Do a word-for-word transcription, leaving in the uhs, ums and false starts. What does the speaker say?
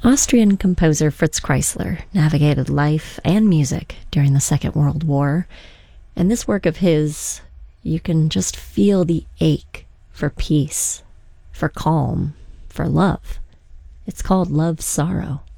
Austrian composer Fritz Kreisler navigated life and music during the Second World War, and this work of his, you can just feel the ache for peace, for calm, for love. It's called Love Sorrow.